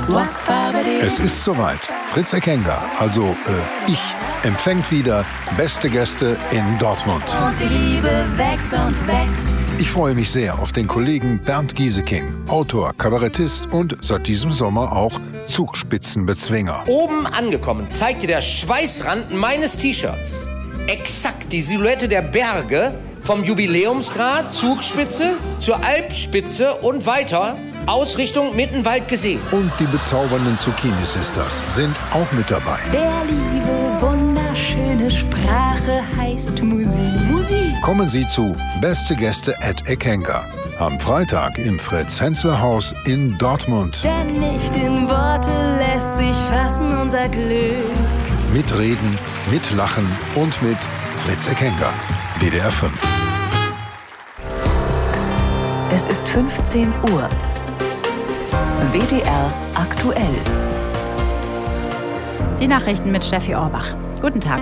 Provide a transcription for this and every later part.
Es ist soweit. Fritz Eckenger, also ich, empfängt wieder beste Gäste in Dortmund. Und die Liebe wächst und wächst. Ich freue mich sehr auf den Kollegen Bernd Gieseking, Autor, Kabarettist und seit diesem Sommer auch Zugspitzenbezwinger. Oben angekommen zeigt dir der Schweißrand meines T-Shirts exakt die Silhouette der Berge vom Jubiläumsgrat, Zugspitze zur Alpspitze und weiter aus Richtung Mittenwald-Gesee. Und die bezaubernden Zucchini Sisters sind auch mit dabei. Der Liebe wunderschöne Sprache heißt Musik. Kommen Sie zu Beste Gäste at Eckenger. Am Freitag im Fritz-Hensler-Haus in Dortmund. Denn nicht in Worte lässt sich fassen unser Glück. Mitreden, mitlachen und mit Fritz Eckenger. WDR 5. Es ist 15 Uhr. WDR aktuell. Die Nachrichten mit Steffi Orbach. Guten Tag.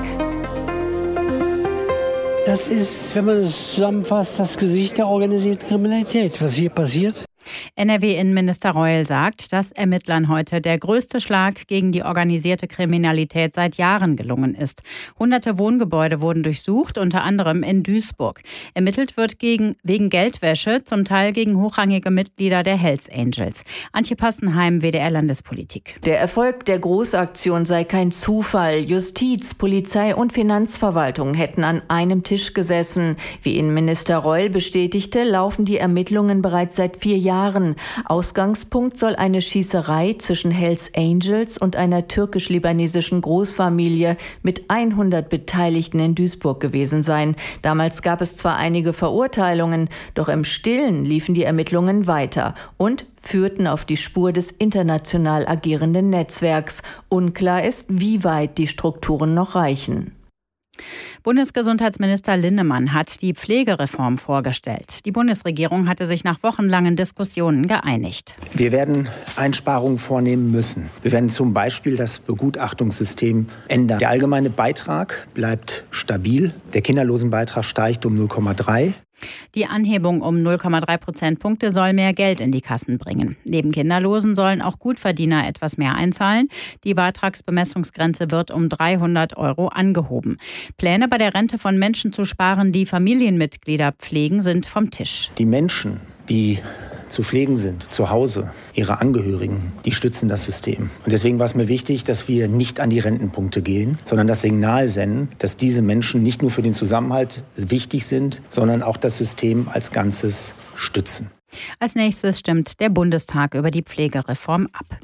Das ist, wenn man es zusammenfasst, das Gesicht der organisierten Kriminalität, was hier passiert. NRW-Innenminister Reul sagt, dass Ermittlern heute der größte Schlag gegen die organisierte Kriminalität seit Jahren gelungen ist. Hunderte Wohngebäude wurden durchsucht, unter anderem in Duisburg. Ermittelt wird wegen Geldwäsche, zum Teil gegen hochrangige Mitglieder der Hells Angels. Antje Passenheim, WDR Landespolitik. Der Erfolg der Großaktion sei kein Zufall. Justiz, Polizei und Finanzverwaltung hätten an einem Tisch gesessen. Wie Innenminister Reul bestätigte, laufen die Ermittlungen bereits seit 4 Jahren. Ausgangspunkt soll eine Schießerei zwischen Hells Angels und einer türkisch-libanesischen Großfamilie mit 100 Beteiligten in Duisburg gewesen sein. Damals gab es zwar einige Verurteilungen, doch im Stillen liefen die Ermittlungen weiter und führten auf die Spur des international agierenden Netzwerks. Unklar ist, wie weit die Strukturen noch reichen. Bundesgesundheitsminister Linnemann hat die Pflegereform vorgestellt. Die Bundesregierung hatte sich nach wochenlangen Diskussionen geeinigt. Wir werden Einsparungen vornehmen müssen. Wir werden zum Beispiel das Begutachtungssystem ändern. Der allgemeine Beitrag bleibt stabil. Der Kinderlosenbeitrag steigt um 0,3. Die Anhebung um 0,3 Prozentpunkte soll mehr Geld in die Kassen bringen. Neben Kinderlosen sollen auch Gutverdiener etwas mehr einzahlen. Die Beitragsbemessungsgrenze wird um 300 € angehoben. Pläne bei der Rente von Menschen zu sparen, die Familienmitglieder pflegen, sind vom Tisch. Die Menschen, die zu pflegen sind, zu Hause, ihre Angehörigen, die stützen das System. Und deswegen war es mir wichtig, dass wir nicht an die Rentenpunkte gehen, sondern das Signal senden, dass diese Menschen nicht nur für den Zusammenhalt wichtig sind, sondern auch das System als Ganzes stützen. Als nächstes stimmt der Bundestag über die Pflegereform ab.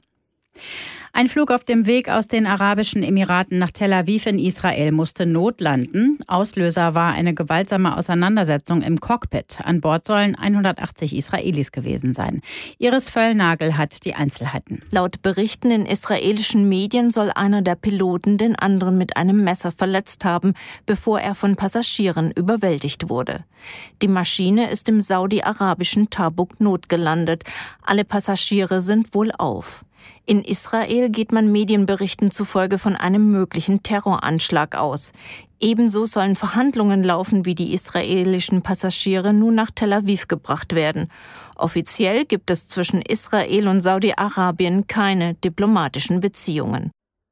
Ein Flug auf dem Weg aus den Arabischen Emiraten nach Tel Aviv in Israel musste notlanden. Auslöser war eine gewaltsame Auseinandersetzung im Cockpit. An Bord sollen 180 Israelis gewesen sein. Iris Völlnagel hat die Einzelheiten. Laut Berichten in israelischen Medien soll einer der Piloten den anderen mit einem Messer verletzt haben, bevor er von Passagieren überwältigt wurde. Die Maschine ist im saudi-arabischen Tabuk notgelandet. Alle Passagiere sind wohlauf. In Israel geht man Medienberichten zufolge von einem möglichen Terroranschlag aus. Ebenso sollen Verhandlungen laufen, wie die israelischen Passagiere nun nach Tel Aviv gebracht werden. Offiziell gibt es zwischen Israel und Saudi-Arabien keine diplomatischen Beziehungen.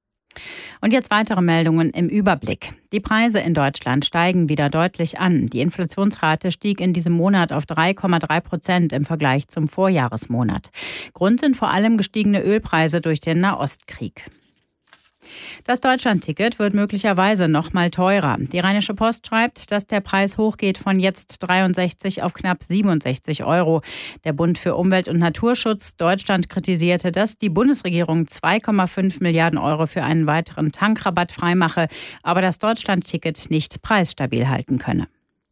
Und jetzt weitere Meldungen im Überblick. Die Preise in Deutschland steigen wieder deutlich an. Die Inflationsrate stieg in diesem Monat auf 3,3% im Vergleich zum Vorjahresmonat. Grund sind vor allem gestiegene Ölpreise durch den Nahostkrieg. Das Deutschlandticket wird möglicherweise noch mal teurer. Die Rheinische Post schreibt, dass der Preis hochgeht von jetzt 63 auf knapp 67 €. Der Bund für Umwelt- und Naturschutz Deutschland kritisierte, dass die Bundesregierung 2,5 Milliarden € für einen weiteren Tankrabatt freimache, aber das Deutschlandticket nicht preisstabil halten könne.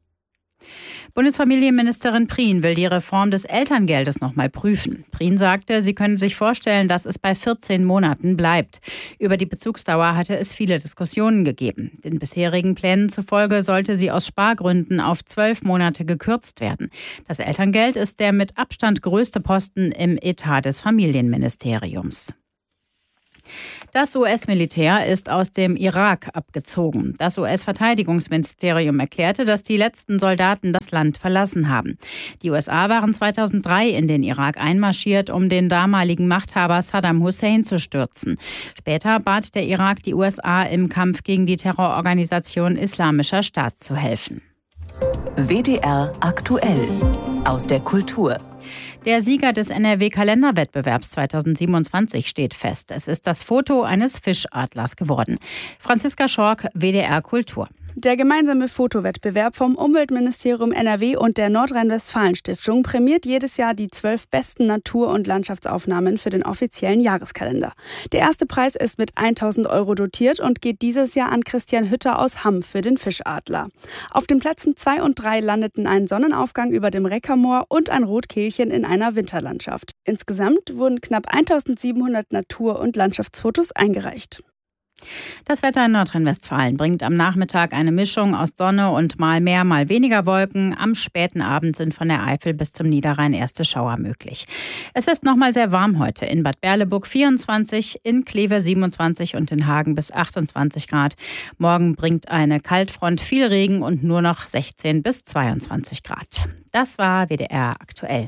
Bundesfamilienministerin Prien will die Reform des Elterngeldes noch mal prüfen. Prien sagte, sie können sich vorstellen, dass es bei 14 Monaten bleibt. Über die Bezugsdauer hatte es viele Diskussionen gegeben. Den bisherigen Plänen zufolge sollte sie aus Spargründen auf 12 Monate gekürzt werden. Das Elterngeld ist der mit Abstand größte Posten im Etat des Familienministeriums. Das US-Militär ist aus dem Irak abgezogen. Das US-Verteidigungsministerium erklärte, dass die letzten Soldaten das Land verlassen haben. Die USA waren 2003 in den Irak einmarschiert, um den damaligen Machthaber Saddam Hussein zu stürzen. Später bat der Irak die USA im Kampf gegen die Terrororganisation Islamischer Staat zu helfen. WDR aktuell aus der Kultur. Der Sieger des NRW-Kalenderwettbewerbs 2027 steht fest. Es ist das Foto eines Fischadlers geworden. Franziska Schork, WDR Kultur. Der gemeinsame Fotowettbewerb vom Umweltministerium NRW und der Nordrhein-Westfalen-Stiftung prämiert jedes Jahr die 12 besten Natur- und Landschaftsaufnahmen für den offiziellen Jahreskalender. Der erste Preis ist mit 1.000 € dotiert und geht dieses Jahr an Christian Hütter aus Hamm für den Fischadler. Auf den Plätzen 2 und 3 landeten ein Sonnenaufgang über dem Reckermoor und ein Rotkehlchen in einer Winterlandschaft. Insgesamt wurden knapp 1.700 Natur- und Landschaftsfotos eingereicht. Das Wetter in Nordrhein-Westfalen bringt am Nachmittag eine Mischung aus Sonne und mal mehr, mal weniger Wolken. Am späten Abend sind von der Eifel bis zum Niederrhein erste Schauer möglich. Es ist nochmal sehr warm heute. In Bad Berleburg 24, in Kleve 27 und in Hagen bis 28 Grad. Morgen bringt eine Kaltfront viel Regen und nur noch 16 bis 22 Grad. Das war WDR aktuell.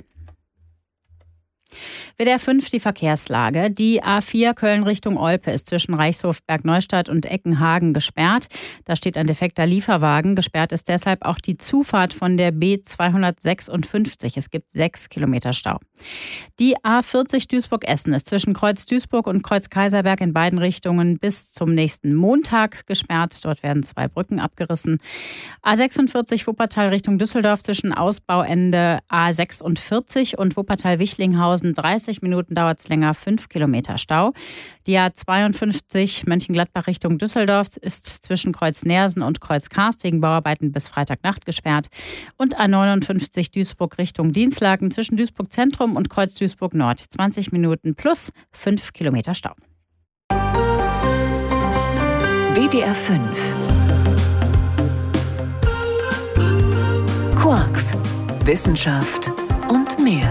WDR 5 die Verkehrslage. Die A4 Köln Richtung Olpe ist zwischen Reichshof, Bergneustadt und Eckenhagen gesperrt. Da steht ein defekter Lieferwagen. Gesperrt ist deshalb auch die Zufahrt von der B256. Es gibt 6 Kilometer Stau. Die A40 Duisburg-Essen ist zwischen Kreuz Duisburg und Kreuz Kaiserberg in beiden Richtungen bis zum nächsten Montag gesperrt. Dort werden 2 Brücken abgerissen. A46 Wuppertal Richtung Düsseldorf zwischen Ausbauende A46 und Wuppertal-Wichlinghausen 30 Minuten dauert es länger, 5 Kilometer Stau. Die A52 Mönchengladbach Richtung Düsseldorf ist zwischen Kreuz Neersen und Kreuz Karst wegen Bauarbeiten bis Freitagnacht gesperrt. Und A59 Duisburg Richtung Dienstlaken zwischen Duisburg Zentrum und Kreuz Duisburg Nord 20 Minuten plus 5 Kilometer Stau. WDR 5 Quarks, Wissenschaft und mehr.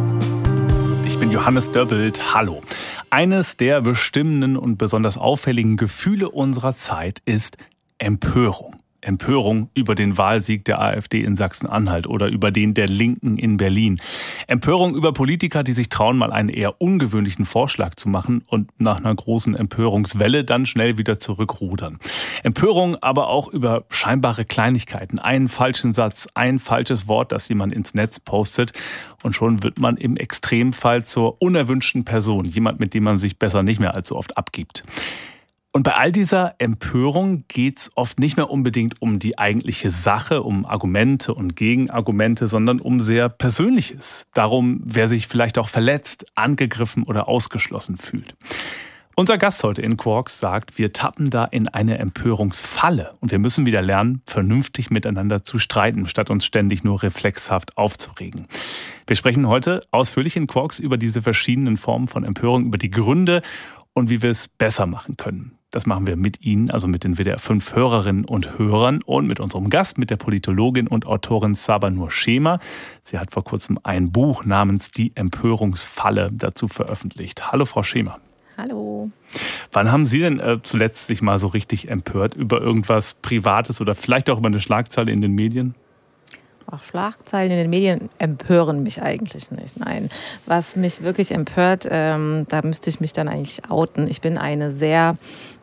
Ich bin Johannes Döbbelt. Hallo. Eines der bestimmenden und besonders auffälligen Gefühle unserer Zeit ist Empörung. Empörung über den Wahlsieg der AfD in Sachsen-Anhalt oder über den der Linken in Berlin. Empörung über Politiker, die sich trauen, mal einen eher ungewöhnlichen Vorschlag zu machen und nach einer großen Empörungswelle dann schnell wieder zurückrudern. Empörung aber auch über scheinbare Kleinigkeiten. Einen falschen Satz, ein falsches Wort, das jemand ins Netz postet und schon wird man im Extremfall zur unerwünschten Person. Jemand, mit dem man sich besser nicht mehr allzu oft abgibt. Und bei all dieser Empörung geht's oft nicht mehr unbedingt um die eigentliche Sache, um Argumente und Gegenargumente, sondern um sehr Persönliches. Darum, wer sich vielleicht auch verletzt, angegriffen oder ausgeschlossen fühlt. Unser Gast heute in Quarks sagt, wir tappen da in eine Empörungsfalle und wir müssen wieder lernen, vernünftig miteinander zu streiten, statt uns ständig nur reflexhaft aufzuregen. Wir sprechen heute ausführlich in Quarks über diese verschiedenen Formen von Empörung, über die Gründe und wie wir es besser machen können. Das machen wir mit Ihnen, also mit den WDR 5 Hörerinnen und Hörern und mit unserem Gast, mit der Politologin und Autorin Sabanur Shemer. Sie hat vor kurzem ein Buch namens Die Empörungsfalle dazu veröffentlicht. Hallo Frau Shemer. Hallo. Wann haben Sie denn zuletzt sich mal so richtig empört über irgendwas Privates oder vielleicht auch über eine Schlagzeile in den Medien? Ach, Schlagzeilen in den Medien empören mich eigentlich nicht. Nein, was mich wirklich empört, da müsste ich mich dann eigentlich outen. Ich bin eine sehr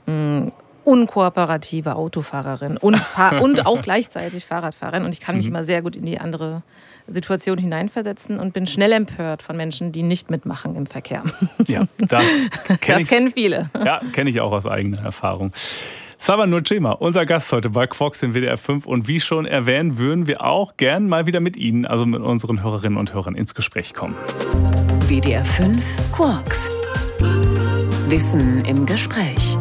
unkooperative Autofahrerin und auch gleichzeitig Fahrradfahrerin. Und ich kann mich immer sehr gut in die andere Situation hineinversetzen und bin schnell empört von Menschen, die nicht mitmachen im Verkehr. Ja, das kennen viele. Ja, kenne ich auch aus eigener Erfahrung. Sabanur Shemer, unser Gast heute bei Quarks in WDR 5. Und wie schon erwähnt, würden wir auch gern mal wieder mit Ihnen, also mit unseren Hörerinnen und Hörern, ins Gespräch kommen. WDR 5 Quarks. Wissen im Gespräch.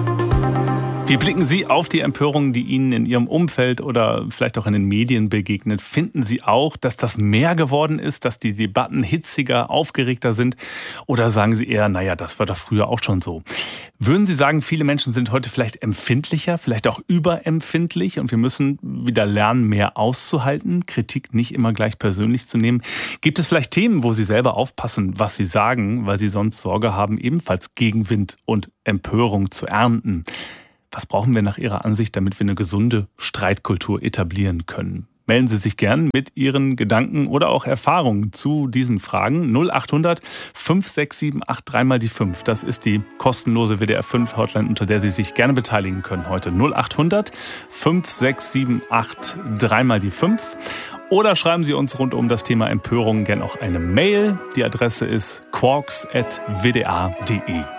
Wie blicken Sie auf die Empörung, die Ihnen in Ihrem Umfeld oder vielleicht auch in den Medien begegnet? Finden Sie auch, dass das mehr geworden ist, dass die Debatten hitziger, aufgeregter sind? Oder sagen Sie eher, naja, das war doch früher auch schon so? Würden Sie sagen, viele Menschen sind heute vielleicht empfindlicher, vielleicht auch überempfindlich und wir müssen wieder lernen, mehr auszuhalten, Kritik nicht immer gleich persönlich zu nehmen? Gibt es vielleicht Themen, wo Sie selber aufpassen, was Sie sagen, weil Sie sonst Sorge haben, ebenfalls Gegenwind und Empörung zu ernten? Was brauchen wir nach Ihrer Ansicht, damit wir eine gesunde Streitkultur etablieren können? Melden Sie sich gern mit Ihren Gedanken oder auch Erfahrungen zu diesen Fragen. 0800 567 83 5. Das ist die kostenlose WDR 5 Hotline, unter der Sie sich gerne beteiligen können heute. 0800 567 83 5. Oder schreiben Sie uns rund um das Thema Empörung gern auch eine Mail. Die Adresse ist quarks@wdr.de.